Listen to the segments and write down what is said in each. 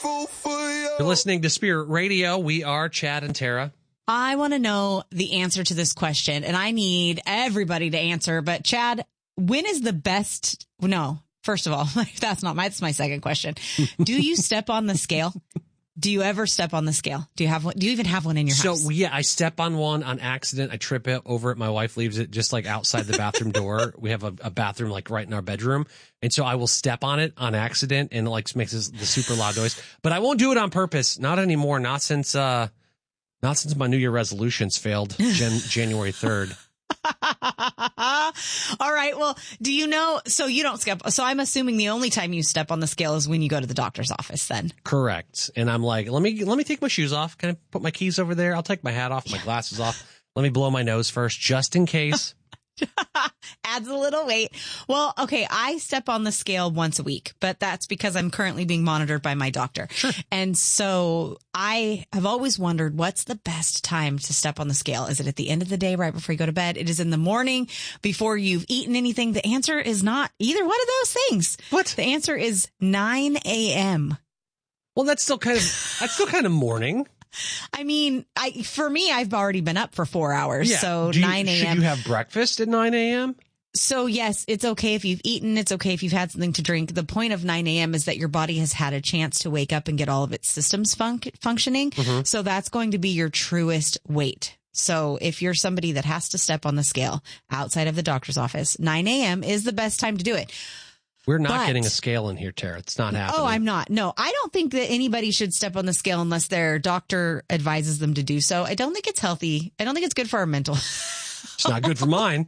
You're listening to Spirit Radio. We are Chad and Tara. I want to know the answer to this question, and I need everybody to answer. But Chad, when is the best? No, first of all, that's my second question. Do you step on the scale? Do you ever step on the scale? Do you have one? Do you even have one in your house? So yeah, I step on one on accident. I trip it over it. My wife leaves it just like outside the bathroom door. We have a bathroom like right in our bedroom. And so I will step on it on accident and it like makes the super loud noise, but I won't do it on purpose. Not anymore. Not since my New Year resolutions failed January 3rd. All right. Well, do you know, so you don't step. So I'm assuming the only time you step on the scale is when you go to the doctor's office then. Correct. And I'm like, let me take my shoes off. Can I put my keys over there? I'll take my hat off, my glasses off. Let me blow my nose first, just in case. Adds a little weight. Well, okay, I step on the scale once a week, but that's because I'm currently being monitored by my doctor. Sure. And so I have always wondered, what's the best time to step on the scale? Is it at the end of the day, right before you go to bed? It is in the morning before you've eaten anything. The answer is not either one of those things. What? The answer is 9 a.m. Well, that's still kind of morning. I mean, for me, I've already been up for 4 hours. Yeah. So 9 a.m. Should you have breakfast at 9 a.m.? So yes, it's okay if you've eaten. It's okay if you've had something to drink. The point of 9 a.m. is that your body has had a chance to wake up and get all of its systems functioning. Mm-hmm. So that's going to be your truest weight. So if you're somebody that has to step on the scale outside of the doctor's office, 9 a.m. is the best time to do it. We're not getting a scale in here, Tara. It's not happening. Oh, I'm not. No, I don't think that anybody should step on the scale unless their doctor advises them to do so. I don't think it's healthy. I don't think it's good for our mental. It's not good for mine.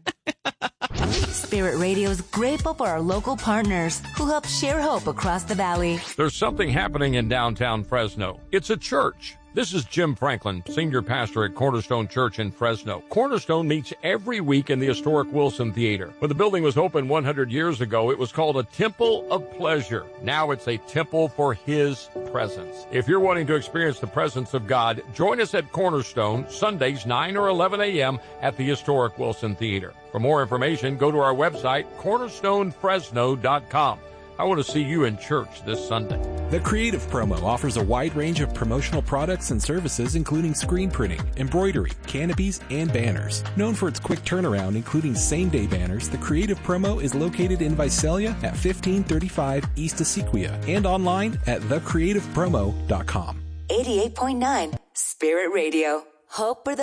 Spirit Radio is grateful for our local partners who help share hope across the valley. There's something happening in downtown Fresno. It's a church. This is Jim Franklin, senior pastor at Cornerstone Church in Fresno. Cornerstone meets every week in the historic Wilson Theater. When the building was opened 100 years ago, it was called a Temple of Pleasure. Now it's a temple for His presence. If you're wanting to experience the presence of God, join us at Cornerstone, Sundays 9 or 11 a.m. at the historic Wilson Theater. For more information, go to our website, cornerstonefresno.com. I want to see you in church this Sunday. The Creative Promo offers a wide range of promotional products and services, including screen printing, embroidery, canopies, and banners. Known for its quick turnaround, including same-day banners, the Creative Promo is located in Visalia at 1535 East Asequia and online at thecreativepromo.com. 88.9 Spirit Radio. Hope for the